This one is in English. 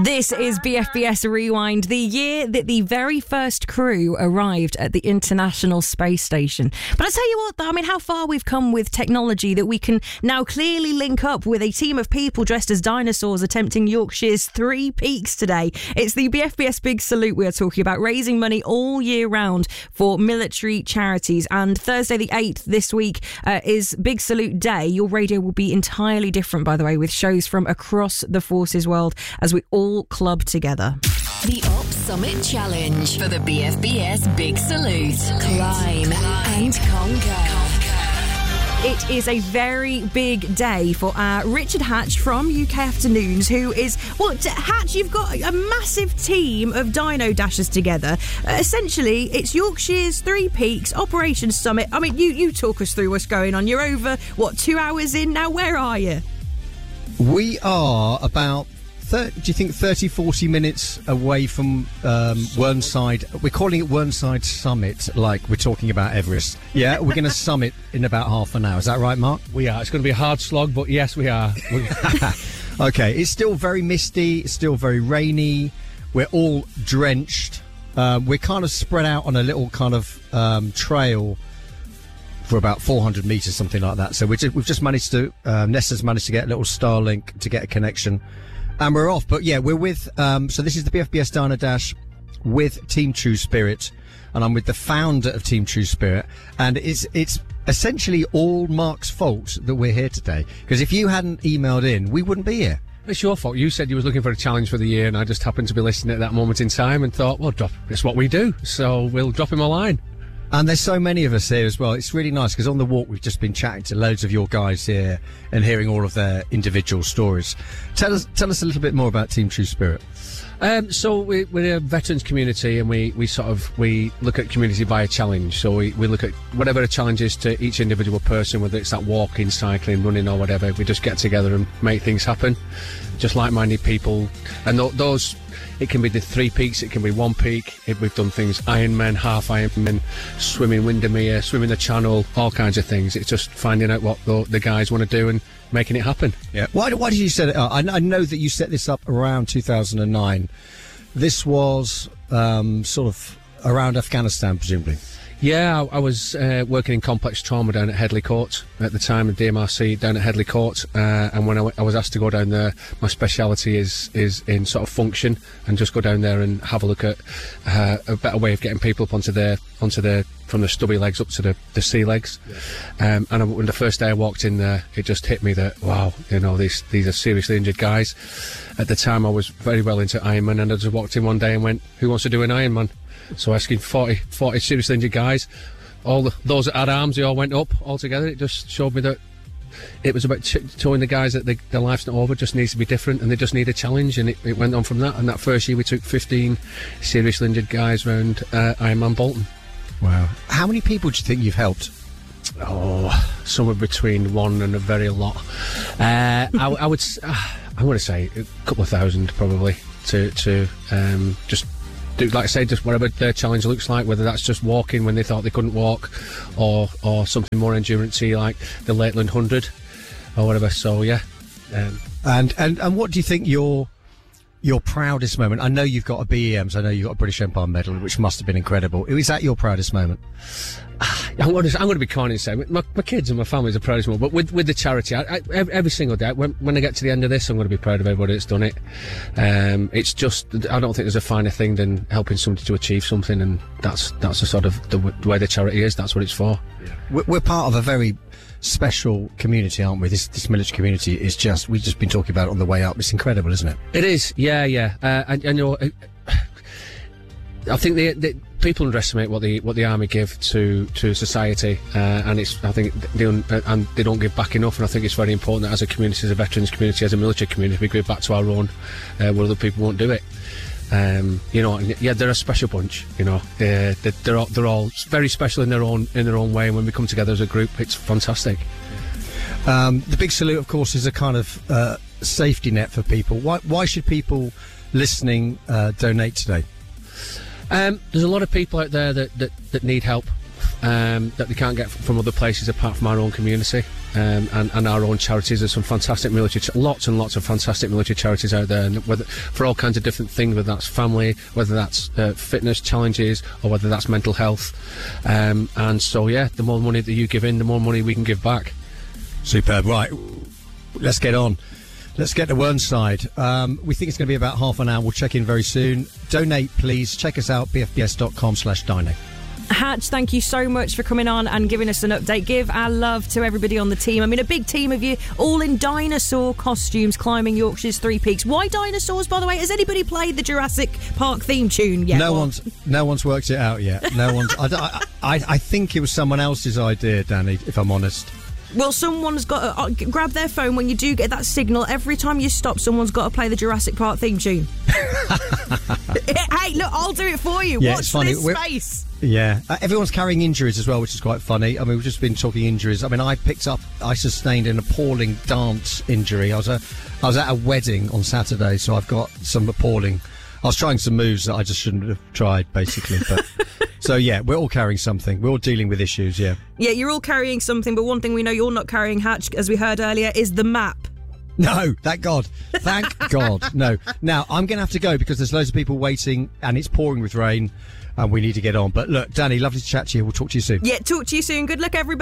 This is BFBS Rewind, the year that the very first crew arrived at the International Space Station. But I tell you what, I mean, how far we've come with technology that we can now clearly link up with a team of people dressed as dinosaurs attempting Yorkshire's Three Peaks today. It's the BFBS Big Salute we are talking about, raising money all year round for military charities. And Thursday the 8th this week is Big Salute Day. Your radio will be entirely different, by the way, with shows from across the forces world as we all club together. The Op Summit Challenge for the BFBS Big Salute. Climb and conquer. It is a very big day for Richard Hatch from UK Afternoons, who is... Well, Hatch, you've got a massive team of Dino Dashers together. Essentially, it's Yorkshire's Three Peaks Operation Summit. I mean, you talk us through what's going on. You're over, 2 hours in now? Where are you? We are about... do you think 30, 40 minutes away from Whernside? We're calling it Whernside Summit, like we're talking about Everest. Yeah, we're going to summit in about half an hour. Is that right, Mark? We are. It's going to be a hard slog, but yes, we are. Okay, it's still very misty. It's still very rainy. We're all drenched. We're kind of spread out on a little kind of trail for about 400 metres, something like that. So we've just managed to... Nessa's managed to get a little Starlink to get a connection. And we're off, but yeah, we're with, so this is the BFBS Dino Dash with Team True Spirit, and I'm with the founder of Team True Spirit, and it's essentially all Mark's fault that we're here today, because if you hadn't emailed in, we wouldn't be here. It's your fault. You said you was looking for a challenge for the year, and I just happened to be listening at that moment in time and thought, well, it's what we do, so we'll drop him a line. And there's so many of us here as well. It's really nice because on the walk we've just been chatting to loads of your guys here and hearing all of their individual stories. Tell us a little bit more about Team True Spirit. So we're a veterans community, and we look at community via challenge. So we look at whatever a challenge is to each individual person, whether it's that walking, cycling, running or whatever. We just get together and make things happen. Just like-minded people. And those... It can be the 3 peaks, it can be 1 peak. We've done things Ironman, half Ironman, swimming Windermere, swimming the Channel, all kinds of things. It's just finding out what the guys want to do and making it happen. Yeah. Why did you set it up? I know that you set this up around 2009. This was sort of around Afghanistan, presumably. Yeah, I was working in complex trauma down at Headley Court at the time, at DMRC down at Headley Court, and when I was asked to go down there, my speciality is in sort of function, and just go down there and have a look at a better way of getting people up onto from the stubby legs up to the sea legs. Yeah. And when the first day I walked in there, it just hit me that, wow, these are seriously injured guys. At the time I was very well into Ironman, and I just walked in one day and went, who wants to do an Ironman? So asking 40 seriously injured guys, those that had arms, they all went up all together. It just showed me that it was about showing the guys that their life's not over, just needs to be different, and they just need a challenge, and it went on from that. And that first year we took 15 seriously injured guys round Ironman Bolton. Wow. How many people do you think you've helped? Oh, somewhere between one and a very lot. I'm going to say a couple of thousand probably to just do, like I say, just whatever their challenge looks like, whether that's just walking when they thought they couldn't walk, or something more endurance-y like the Lakeland 100 or whatever. So yeah. And what do you think your proudest moment? I know you've got a BEMs, I know you've got a British Empire medal, which must have been incredible. Is that your proudest moment? I'm going to be corny and say my kids and my family is the proudest moment, but with the charity, every single day when I get to the end of this, I'm going to be proud of everybody that's done it. It's just, I don't think there's a finer thing than helping somebody to achieve something, and that's the sort of the way the charity is. That's what it's for. Yeah. We're part of a very special community, aren't we? This military community is just, we've just been talking about it on the way up. It's incredible, isn't it? It is, yeah. And I think the people underestimate what the army give to society, and I think they don't give back enough. And I think it's very important that as a community, as a veterans community, as a military community, we give back to our own, where other people won't do it. They're a special bunch. They're all very special in their own way. And when we come together as a group, it's fantastic. The Big Salute, of course, is a kind of safety net for people. Why should people listening donate today? There's a lot of people out there that need help, that they can't get from other places apart from our own community. and our own charities. There's some fantastic lots and lots of fantastic military charities out there, and for all kinds of different things, whether that's family, whether that's fitness challenges, or whether that's mental health. And so, yeah, the more money that you give in, the more money we can give back. Superb. Right, let's get on. Let's get to Whernside. We think it's going to be about half an hour. We'll check in very soon. Donate, please. Check us out, bfbs.com/donate. Hatch, thank you so much for coming on and giving us an update. Give our love to everybody on the team. I mean, a big team of you, all in dinosaur costumes, climbing Yorkshire's Three Peaks. Why dinosaurs, by the way? Has anybody played the Jurassic Park theme tune yet? No one's worked it out yet. No one's. I think it was someone else's idea, Danny, if I'm honest. Well, someone's got to grab their phone when you do get that signal. Every time you stop, someone's got to play the Jurassic Park theme tune. Hey, look, I'll do it for you. Yeah, Watch this space. Yeah. Everyone's carrying injuries as well, which is quite funny. I mean, we've just been talking injuries. I mean, I sustained an appalling dance injury. I was at a wedding on Saturday, so I've got some appalling... I was trying some moves that I just shouldn't have tried, basically. But so, yeah, we're all carrying something. We're all dealing with issues, yeah. Yeah, you're all carrying something, but one thing we know you're not carrying, Hatch, as we heard earlier, is the map. No, thank God. Thank God. No. Now, I'm going to have to go because there's loads of people waiting and it's pouring with rain and we need to get on. But look, Danny, lovely to chat to you. We'll talk to you soon. Yeah, talk to you soon. Good luck, everybody.